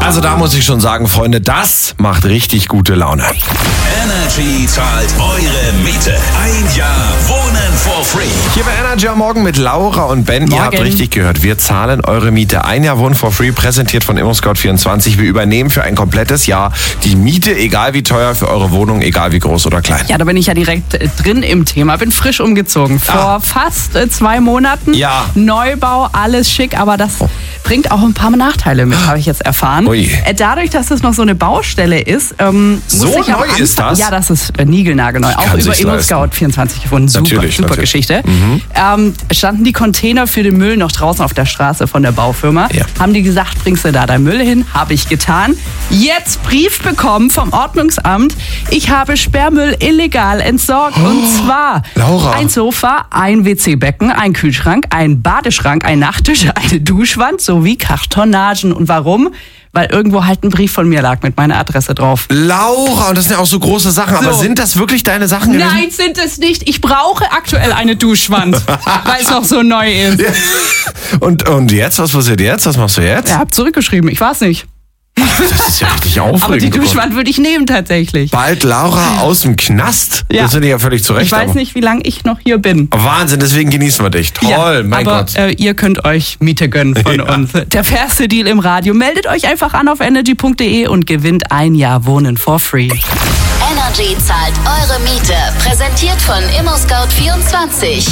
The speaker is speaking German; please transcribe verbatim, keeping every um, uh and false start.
Also da muss ich schon sagen, Freunde, das macht richtig gute Laune. Energy zahlt eure Miete. Ein Jahr Wohnen for free. Hier bei Energy am Morgen mit Laura und Ben. Morgen. Ihr habt richtig gehört, wir zahlen eure Miete. Ein Jahr Wohnen for free, präsentiert von ImmoScout vierundzwanzig. Wir übernehmen für ein komplettes Jahr die Miete, egal wie teuer, für eure Wohnung, egal wie groß oder klein. Ja, da bin ich ja direkt äh, drin im Thema. Bin frisch umgezogen. Vor Ah. fast äh, zwei Monaten. Ja. Neubau, alles schick, aber das bringt auch ein paar Nachteile mit, habe ich jetzt erfahren. Ui. Äh, dadurch, dass es noch so eine Baustelle ist, ähm, So muss ich am neu Anfang, ist das? Ja, das ist äh, niegelnagelneu. Auch kann über sich's ImmoScout vierundzwanzig gefunden. Super, Natürlich, super natürlich. Geschichte. Ähm, standen die Container für den Müll noch draußen auf der Straße von der Baufirma. Ja. Haben die gesagt, bringst du da dein Müll hin? Habe ich getan. Jetzt Brief bekommen vom Ordnungsamt. Ich habe Sperrmüll illegal entsorgt. Und zwar Laura. ein Sofa, ein W C-Becken, ein Kühlschrank, ein Badeschrank, ein Nachttisch, eine Duschwand sowie Kartonagen. Und warum? Weil irgendwo halt ein Brief von mir lag mit meiner Adresse drauf. Laura, und das sind ja auch so große Sachen, aber So. sind das wirklich deine Sachen gewesen? Nein, sind es nicht. Ich brauche aktuell eine Duschwand, weil es noch so neu ist. Ja. Und, und jetzt? Was passiert jetzt? Was machst du jetzt? Er hat zurückgeschrieben, ich weiß nicht. Das ist ja richtig aufregend. Aber die Duschwand würde ich nehmen tatsächlich. Bald Laura aus dem Knast. Ja. Das finde ich ja völlig zurecht. Ich weiß aber- nicht, wie lange ich noch hier bin. Wahnsinn, deswegen genießen wir dich. Toll, Ja, mein aber Gott. Äh, ihr könnt euch Miete gönnen von Ja. uns. Der fairste Deal im Radio. Meldet euch einfach an auf energy punkt de und gewinnt ein Jahr Wohnen for free. Energy zahlt eure Miete. Präsentiert von ImmoScout vierundzwanzig.